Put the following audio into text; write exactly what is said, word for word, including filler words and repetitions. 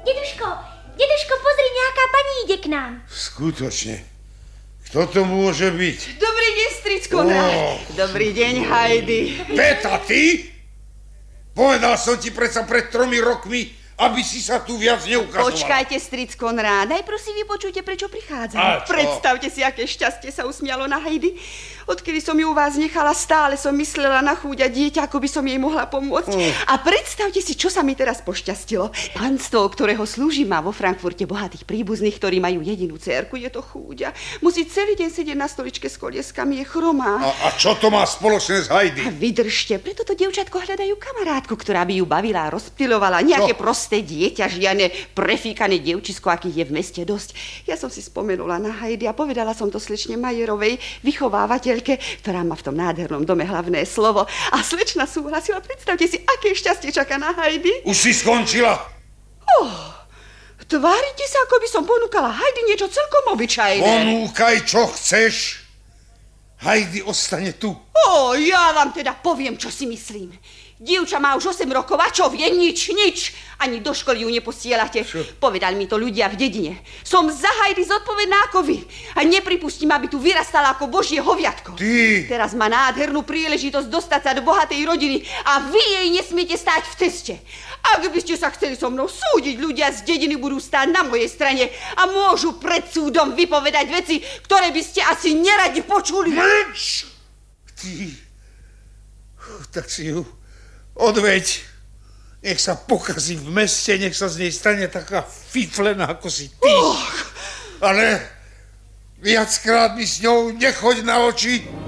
Deduško, deduško, pozri, nejaká pani ide k nám. Skutočne. Kto to môže byť? Dobrý deň, stricko Konrád. Oh. Dobrý deň, Heidi. Beta, ty? Povedal som ti predsa pred tromi rokmi, aby si sa tu viac neukazovala. Počkajte, stric Konrád, najprv si vypočujte, prečo prichádzam. Predstavte si, aké šťastie sa usmialo na Heidi. Odkedy som ju u vás nechala, stále som myslela na chúďa dieťa, ako by som jej mohla pomôcť. Mm. A predstavte si, čo sa mi teraz pošťastilo. Panstvo, ktorého slúžim, má vo Frankfurte bohatých príbuzných, ktorí majú jedinú dcérku, je to chúďa. Musí celý deň sedieť na stoličke s kolieskami, je chromá. A, a čo to má spoločné s Heidi? A vydržte, preto to dievčatko hľadajú kamarátku, ktorá by ju bavila a rozptylovala. Nejaké čo? Prosté dieťa, žiadne prefíkané dievčisko, akých je v meste dosť. Ja som si spomenula na Heidi a povedala som to slečne Majerovej, vychovávateľ, ktorá má v tom nádhernom dome hlavné slovo. A slečna súhlasila. Predstavte si, aké šťastie čaká na Heidi. Už si skončila? Oh, tvárite sa, ako by som ponúkala Heidi niečo celkom obyčajné. Ponúkaj, čo chceš. Heidi ostane tu. Oh, ja vám teda poviem, čo si myslím. Dievča má už osem rokov a čo vie? Nič, nič. Ani do školy ju neposielate. Čo? Povedali mi to ľudia v dedine. Som za Heidi zodpovedná ako vy. A nepripustím, aby tu vyrastala ako božie hoviatko. Ty! Teraz má nádhernú príležitosť dostať sa do bohatej rodiny a vy jej nesmiete stáť v ceste. Ak by ste sa chceli so mnou súdiť, ľudia z dediny budú stáť na mojej strane a môžu pred súdom vypovedať veci, ktoré by ste asi neradi počuli. Mlč! Ty... Tak si ju... Odveď, nech sa pokazí v meste, nech sa z nej stane taká fiflená, ako si ty. Oh. Ale viackrát mi s ňou nechoď na oči.